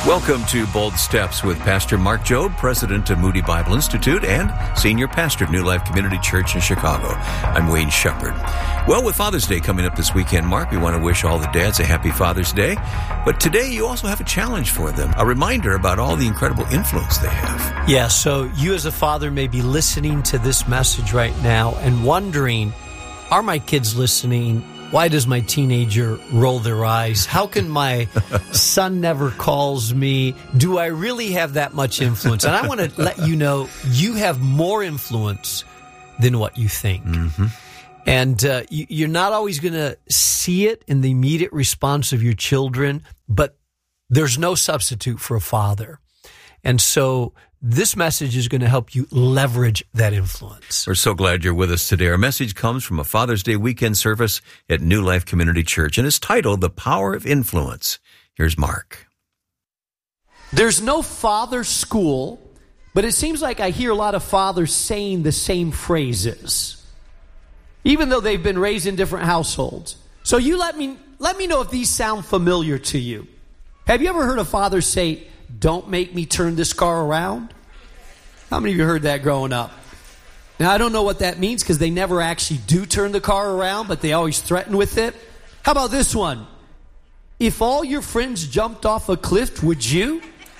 Welcome to Bold Steps with Pastor Mark Jobe, President of Moody Bible Institute and Senior Pastor of New Life Community Church in Chicago. I'm Wayne Shepherd. Well, with Father's Day coming up this weekend, Mark, we want to wish all the dads a happy Father's Day. But today you also have a challenge for them, a reminder about all the incredible influence they have. Yeah, so you as a father may be listening to this message right now and wondering, are my kids listening? Why does my teenager roll their eyes? How can my son never calls me? Do I really have that much influence? And I want to let you know, you have more influence than what you think. Mm-hmm. And you're not always going to see it in the immediate response of your children, but there's no substitute for a father. And so this message is going to help you leverage that influence. We're so glad you're with us today. Our message comes from a Father's Day weekend service at New Life Community Church, and it's titled, The Power of Influence. Here's Mark. There's no father school, but it seems like I hear a lot of fathers saying the same phrases, even though they've been raised in different households. So you let me know if these sound familiar to you. Have you ever heard a father say, "Don't make me turn this car around"? How many of you heard that growing up? Now, I don't know what that means because they never actually do turn the car around, but they always threaten with it. How about this one? "If all your friends jumped off a cliff, would you?"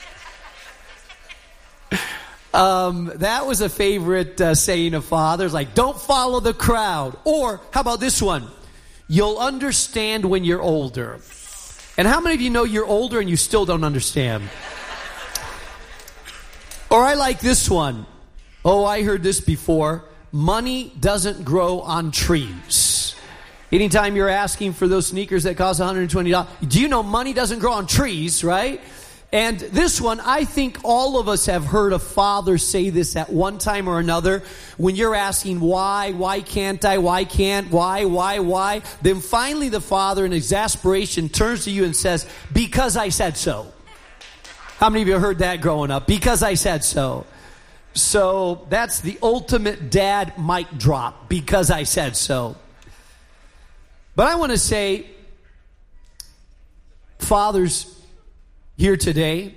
That was a favorite saying of fathers, like, "Don't follow the crowd." Or, how about this one? "You'll understand when you're older." And how many of you know you're older and you still don't understand? Or I like this one. Oh, I heard this before. "Money doesn't grow on trees." Anytime you're asking for those sneakers that cost $120, do you know money doesn't grow on trees, right? And this one, I think all of us have heard a father say this at one time or another. When you're asking why can't I, why? Then finally the father in exasperation turns to you and says, "Because I said so." How many of you heard that growing up? "Because I said so." So that's the ultimate dad mic drop. "Because I said so." But I want to say, fathers here today,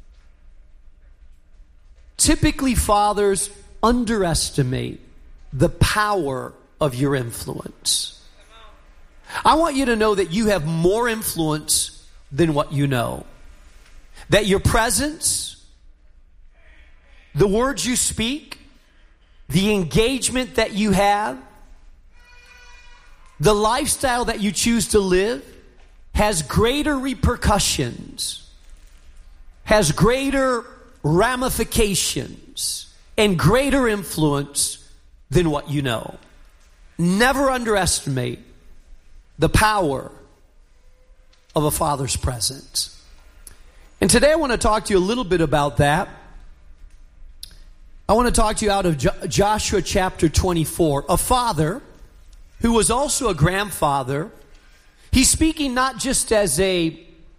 typically fathers underestimate the power of your influence. I want you to know that you have more influence than what you know. That your presence, the words you speak, the engagement that you have, the lifestyle that you choose to live has greater repercussions, has greater ramifications, and greater influence than what you know. Never underestimate the power of a father's presence. And today I want to talk to you a little bit about that. I want to talk to you out of Joshua chapter 24. A father who was also a grandfather. He's speaking not just as a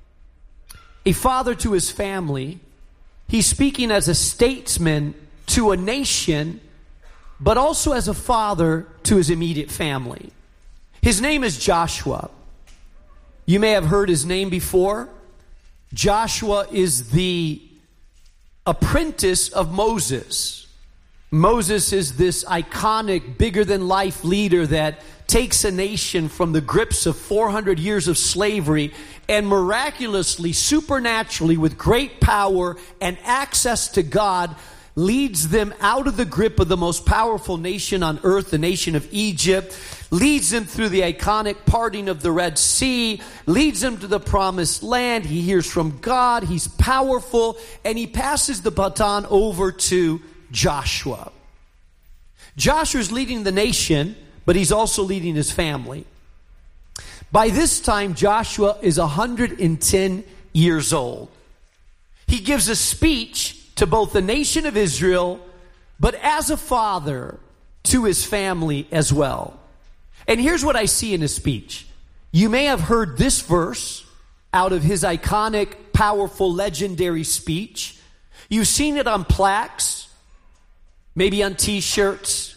father to his family. He's speaking as a statesman to a nation, but also as a father to his immediate family. His name is Joshua. You may have heard his name before. Joshua is the apprentice of Moses. Moses is this iconic, bigger-than-life leader that takes a nation from the grips of 400 years of slavery and miraculously, supernaturally, with great power and access to God, leads them out of the grip of the most powerful nation on earth, the nation of Egypt, leads them through the iconic parting of the Red Sea, leads them to the promised land. He hears from God, he's powerful, and he passes the baton over to Joshua. Joshua's leading the nation, but he's also leading his family. By this time, Joshua is 110 years old. He gives a speech to both the nation of Israel, but as a father to his family as well. And here's what I see in his speech. You may have heard this verse out of his iconic, powerful, legendary speech. You've seen it on plaques, maybe on t-shirts,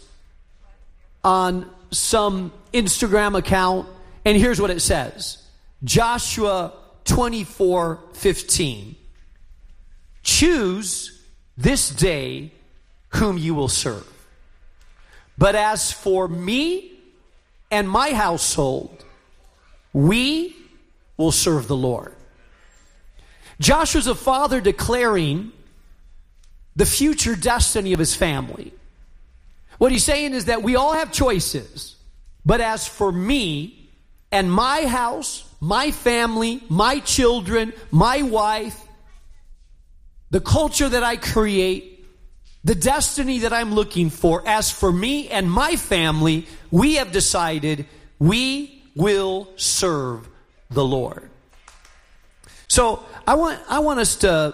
on some Instagram account. And here's what it says. Joshua 24:15. choose this day whom you will serve. But as for me and my household, we will serve the Lord. Joshua's a father declaring the future destiny of his family. What he's saying is that we all have choices, but as for me and my house, my family, my children, my wife, the culture that I create, the destiny that I'm looking for, as for me and my family, we have decided we will serve the Lord. So I want us to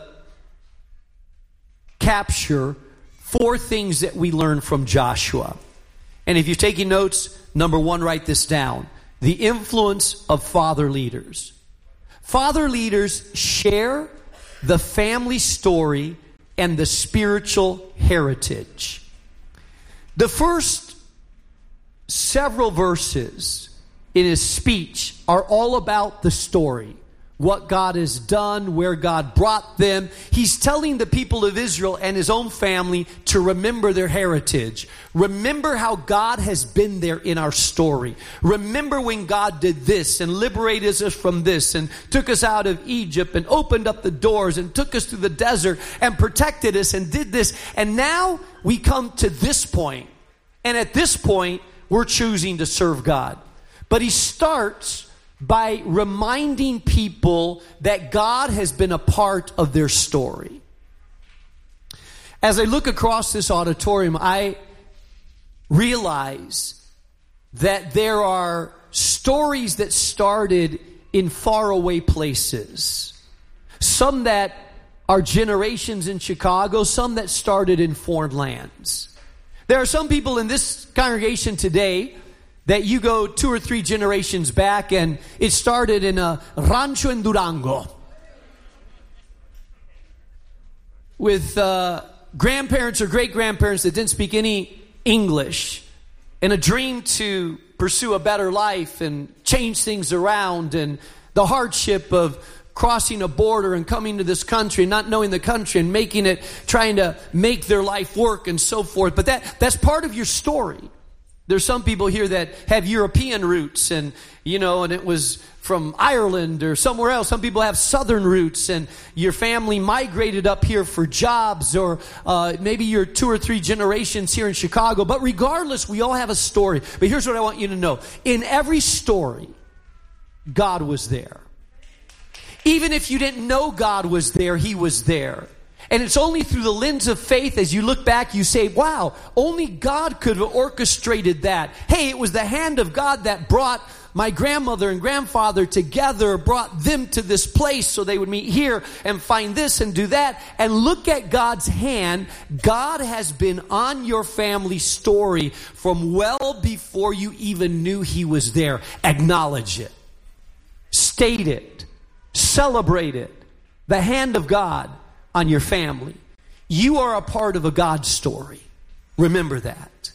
capture 4 things that we learn from Joshua. And if you're taking notes, number 1, write this down. The influence of father leaders. Father leaders share the family story and the spiritual heritage. The first several verses in his speech are all about the story. What God has done, where God brought them. He's telling the people of Israel and his own family to remember their heritage. Remember how God has been there in our story. Remember when God did this and liberated us from this and took us out of Egypt and opened up the doors and took us through the desert and protected us and did this. And now we come to this point. And at this point, we're choosing to serve God. But he starts by reminding people that God has been a part of their story. As I look across this auditorium, I realize that there are stories that started in faraway places. Some that are generations in Chicago, some that started in foreign lands. There are some people in this congregation today that you go 2 or 3 generations back and it started in a rancho in Durango with grandparents or great-grandparents that didn't speak any English and a dream to pursue a better life and change things around, and the hardship of crossing a border and coming to this country, not knowing the country and making it, trying to make their life work and so forth. But that's part of your story. There's some people here that have European roots and it was from Ireland or somewhere else. Some people have southern roots and your family migrated up here for jobs, or maybe you're 2 or 3 generations here in Chicago. But regardless, we all have a story. But here's what I want you to know. In every story, God was there. Even if you didn't know God was there, He was there. And it's only through the lens of faith, as you look back, you say, wow, only God could have orchestrated that. Hey, it was the hand of God that brought my grandmother and grandfather together, brought them to this place so they would meet here and find this and do that. And look at God's hand. God has been on your family story from well before you even knew He was there. Acknowledge it. State it. Celebrate it. The hand of God on your family. You are a part of a God story. Remember that.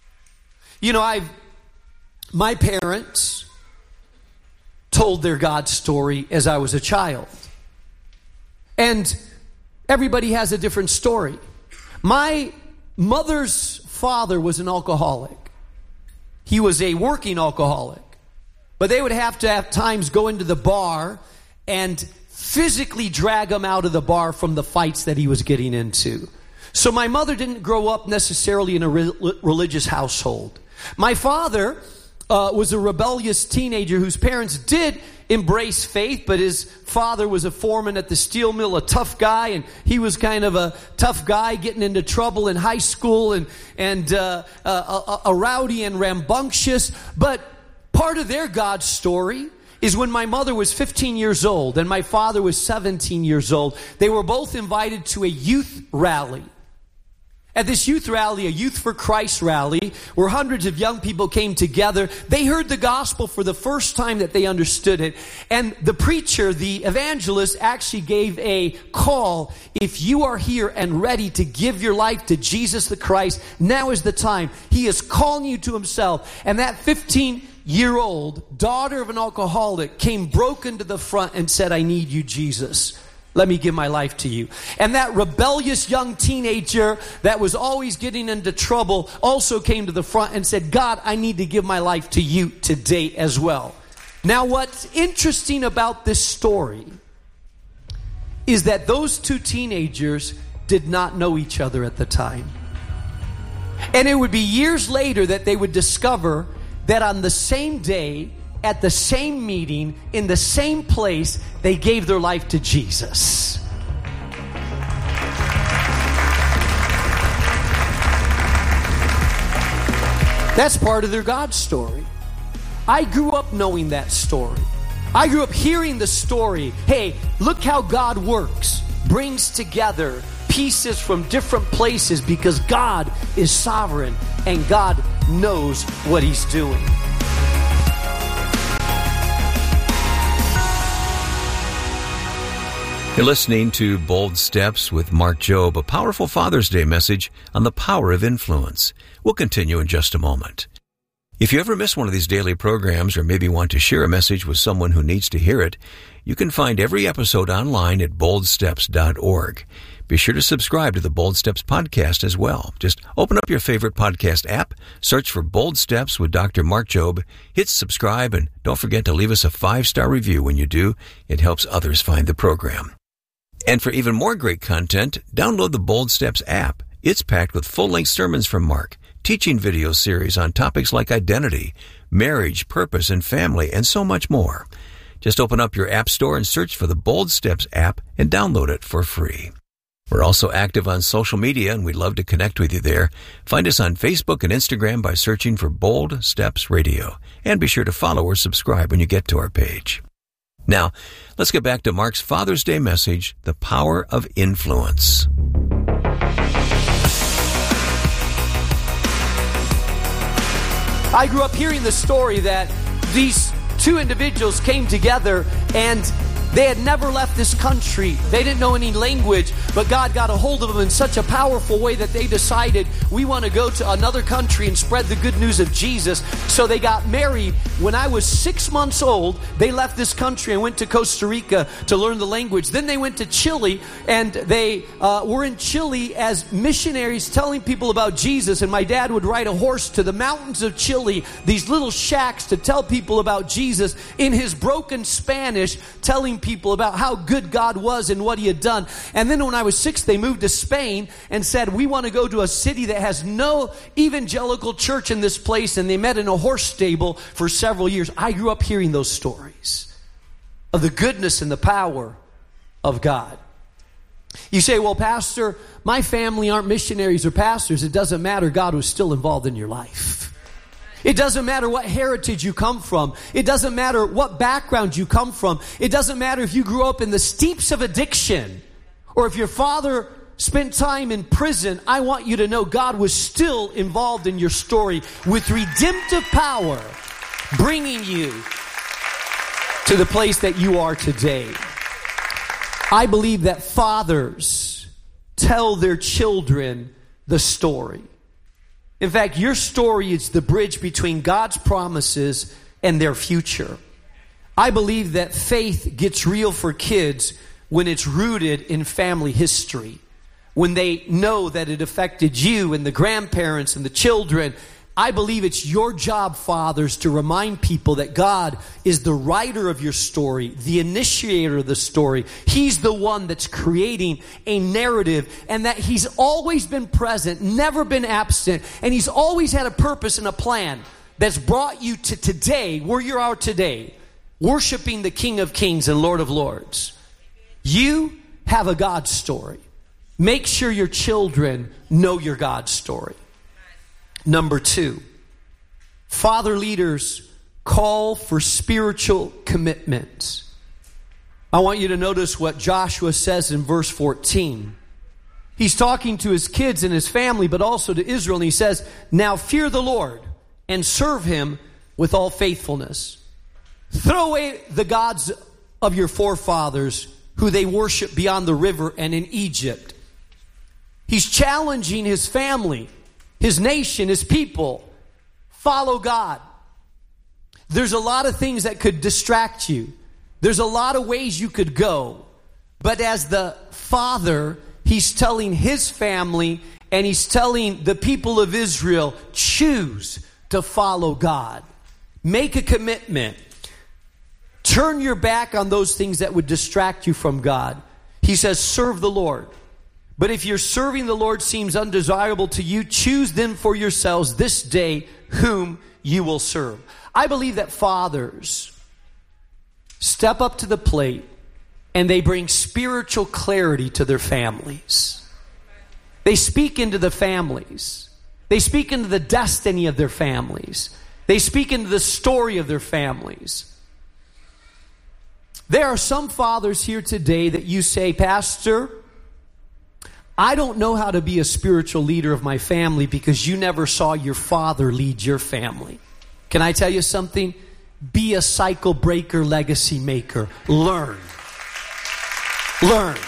My parents told their God story as I was a child. And everybody has a different story. My mother's father was an alcoholic. He was a working alcoholic. But they would have to at times go into the bar and physically drag him out of the bar from the fights that he was getting into. So my mother didn't grow up necessarily in a religious household. My father was a rebellious teenager whose parents did embrace faith, but his father was a foreman at the steel mill, a tough guy, and he was kind of a tough guy getting into trouble in high school and a rowdy and rambunctious. But part of their God story is when my mother was 15 years old and my father was 17 years old. They were both invited to a youth rally. At this youth rally, a Youth for Christ rally, where hundreds of young people came together, they heard the gospel for the first time that they understood it. And the preacher, the evangelist, actually gave a call. If you are here and ready to give your life to Jesus the Christ, now is the time. He is calling you to Himself. And that 15-year-old daughter of an alcoholic came broken to the front and said, I need you, Jesus. let me give my life to you. And that rebellious young teenager that was always getting into trouble also came to the front and said, God, I need to give my life to you today as well. Now, what's interesting about this story is that those two teenagers did not know each other at the time. And it would be years later that they would discover that on the same day, at the same meeting, in the same place, they gave their life to Jesus. That's part of their God story. I grew up knowing that story. I grew up hearing the story. Hey, look how God works, brings together pieces from different places because God is sovereign and God knows what He's doing. You're listening to Bold Steps with Mark Jobe, a powerful Father's Day message on the power of influence. We'll continue in just a moment. If you ever miss one of these daily programs or maybe want to share a message with someone who needs to hear it, you can find every episode online at boldsteps.org. Be sure to subscribe to the Bold Steps podcast as well. Just open up your favorite podcast app, search for Bold Steps with Dr. Mark Jobe, hit subscribe, and don't forget to leave us a 5-star review when you do. It helps others find the program. And for even more great content, download the Bold Steps app. It's packed with full-length sermons from Mark, teaching video series on topics like identity, marriage, purpose, and family, and so much more. Just open up your app store and search for the Bold Steps app and download it for free. We're also active on social media, and we'd love to connect with you there. Find us on Facebook and Instagram by searching for Bold Steps Radio. And be sure to follow or subscribe when you get to our page. Now, let's get back to Mark's Father's Day message, The Power of Influence. I grew up hearing the story that these two individuals came together and they had never left this country. They didn't know any language, but God got a hold of them in such a powerful way that they decided, we want to go to another country and spread the good news of Jesus. So they got married. When I was 6 months old, they left this country and went to Costa Rica to learn the language. Then they went to Chile, and they were in Chile as missionaries telling people about Jesus. And my dad would ride a horse to the mountains of Chile, these little shacks, to tell people about Jesus in his broken Spanish, telling people about how good God was and what He had done. And then when I was 6, they moved to Spain and said, we want to go to a city that has no evangelical church in this place. And they met in a horse stable for several years. I grew up hearing those stories of the goodness and the power of God. You say, well, Pastor, my family aren't missionaries or pastors. It doesn't matter. God was still involved in your life. It doesn't matter what heritage you come from. It doesn't matter what background you come from. It doesn't matter if you grew up in the steeps of addiction or if your father spent time in prison. I want you to know God was still involved in your story with redemptive power, bringing you to the place that you are today. I believe that fathers tell their children the story. In fact, your story is the bridge between God's promises and their future. I believe that faith gets real for kids when it's rooted in family history, when they know that it affected you and the grandparents and the children. I believe it's your job, fathers, to remind people that God is the writer of your story, the initiator of the story. He's the one that's creating a narrative, and that He's always been present, never been absent, and He's always had a purpose and a plan that's brought you to today, where you are today, worshiping the King of Kings and Lord of Lords. You have a God story. Make sure your children know your God story. Number 2, father leaders call for spiritual commitment. I want you to notice what Joshua says in verse 14. He's talking to his kids and his family, but also to Israel, and he says, now fear the Lord and serve Him with all faithfulness. Throw away the gods of your forefathers who they worship beyond the river and in Egypt. He's challenging his family, his nation, his people. Follow God. There's a lot of things that could distract you. There's a lot of ways you could go. But as the Father, He's telling His family and He's telling the people of Israel, choose to follow God. Make a commitment. Turn your back on those things that would distract you from God. He says, serve the Lord. But if your serving the Lord seems undesirable to you, choose then for yourselves this day whom you will serve. I believe that fathers step up to the plate and they bring spiritual clarity to their families. They speak into the families. They speak into the destiny of their families. They speak into the story of their families. There are some fathers here today that you say, Pastor, I don't know how to be a spiritual leader of my family because you never saw your father lead your family. Can I tell you something? Be a cycle breaker, legacy maker. Learn. Learn.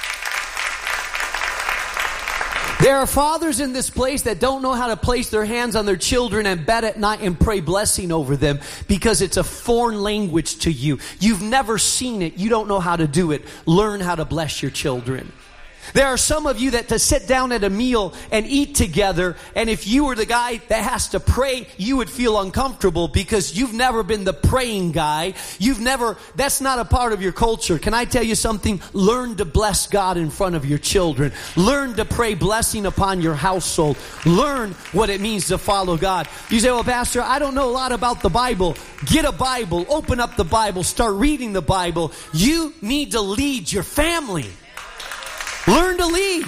There are fathers in this place that don't know how to place their hands on their children and bed at night and pray blessing over them because it's a foreign language to you. You've never seen it. You don't know how to do it. Learn how to bless your children. There are some of you that to sit down at a meal and eat together, and if you were the guy that has to pray, you would feel uncomfortable because you've never been the praying guy. That's not a part of your culture. Can I tell you something? Learn to bless God in front of your children. Learn to pray blessing upon your household. Learn what it means to follow God. You say, well, Pastor, I don't know a lot about the Bible. Get a Bible, open up the Bible, start reading the Bible. You need to lead your family. Learn to lead.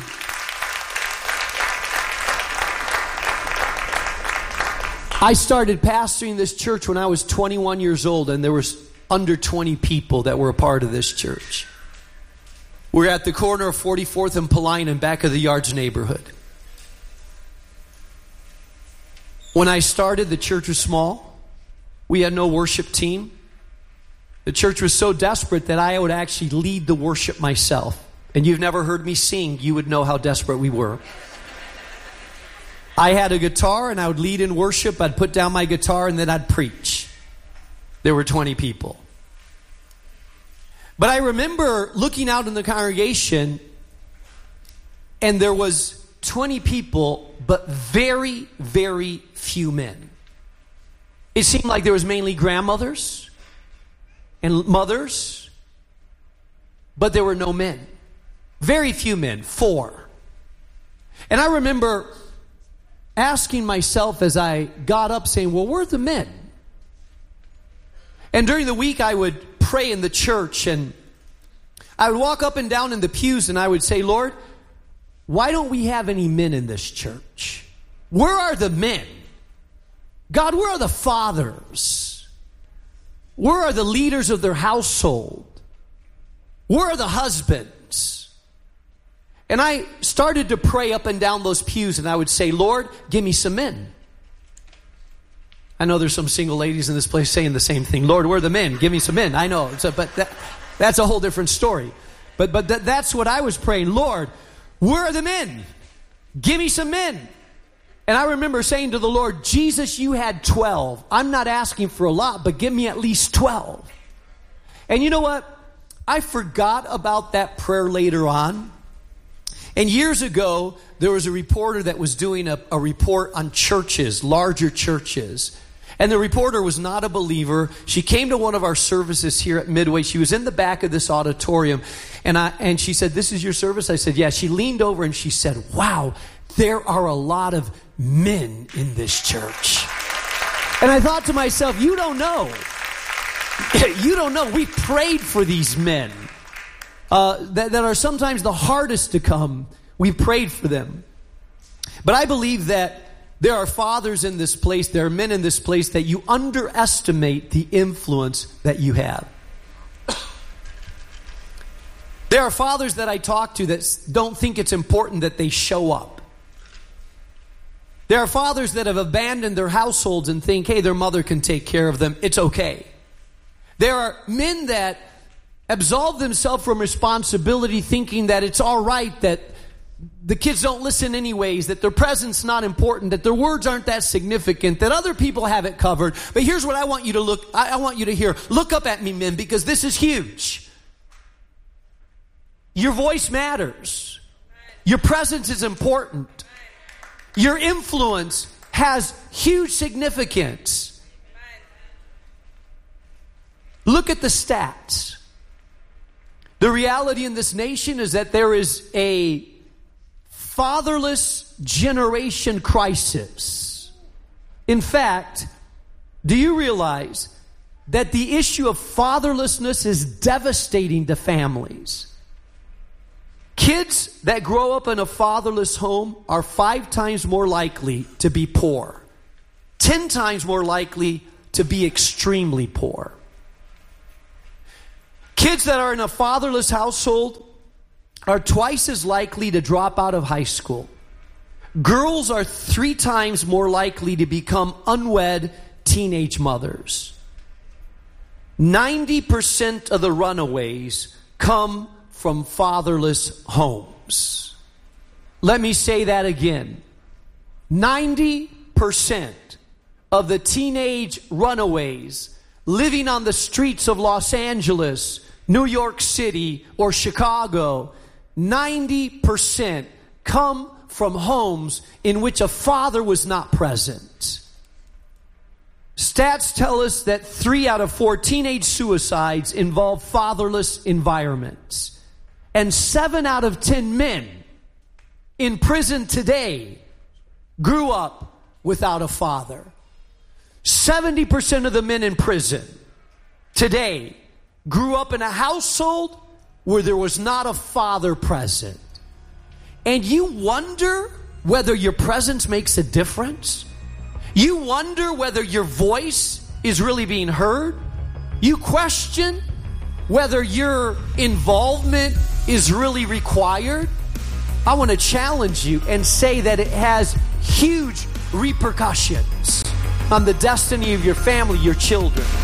I started pastoring this church when I was 21 years old, and there was under 20 people that were a part of this church. We're at the corner of 44th and Paulina in back of the Yards neighborhood. When I started, the church was small. We had no worship team. The church was so desperate that I would actually lead the worship myself. And you've never heard me sing, you would know how desperate we were. I had a guitar and I would lead in worship. I'd put down my guitar and then I'd preach. There were 20 people. But I remember looking out in the congregation and there was 20 people, but very, very few men. It seemed like there was mainly grandmothers and mothers, but there were no men. Very few men, 4. And I remember asking myself as I got up saying, well, where are the men? And during the week I would pray in the church and I would walk up and down in the pews and I would say, Lord, why don't we have any men in this church? Where are the men? God, where are the fathers? Where are the leaders of their household? Where are the husbands? And I started to pray up and down those pews and I would say, Lord, give me some men. I know there's some single ladies in this place saying the same thing. Lord, where are the men? Give me some men. I know, but that's a whole different story. But that's what I was praying. Lord, where are the men? Give me some men. And I remember saying to the Lord, Jesus, you had 12. I'm not asking for a lot, but give me at least 12. And you know what? I forgot about that prayer later on. And years ago, there was a reporter that was doing a report on churches, larger churches. And the reporter was not a believer. She came to one of our services here at Midway. She was in the back of this auditorium. And she said, this is your service? I said, yeah. She leaned over and she said, wow, there are a lot of men in this church. And I thought to myself, you don't know. You don't know. We prayed for these men. That are sometimes the hardest to come. We prayed for them. But I believe that there are fathers in this place, there are men in this place that you underestimate the influence that you have. There are fathers that I talk to that don't think it's important that they show up. There are fathers that have abandoned their households and think, hey, their mother can take care of them. It's okay. There are men that absolve themselves from responsibility thinking that it's all right, that the kids don't listen anyways, that their presence not important, that their words aren't that significant, that other people have it covered. But here's what I want you to I want you to hear. Look up at me, men, because this is huge. Your voice matters. Your presence is important. Your influence has huge significance. Look at the stats. The reality in this nation is that there is a fatherless generation crisis. In fact, do you realize that the issue of fatherlessness is devastating to families? Kids that grow up in a fatherless home are 5 times more likely to be poor, 10 times more likely to be extremely poor. Kids that are in a fatherless household are twice as likely to drop out of high school. Girls are 3 times more likely to become unwed teenage mothers. 90% of the runaways come from fatherless homes. Let me say that again. 90% of the teenage runaways living on the streets of Los Angeles, New York City, or Chicago, 90% come from homes in which a father was not present. Stats tell us that 3 out of 4 teenage suicides involve fatherless environments. And 7 out of 10 men in prison today grew up without a father. 70% of the men in prison today grew up in a household where there was not a father present. And you wonder whether your presence makes a difference? You wonder whether your voice is really being heard? You question whether your involvement is really required? I want to challenge you and say that it has huge repercussions on the destiny of your family, your children.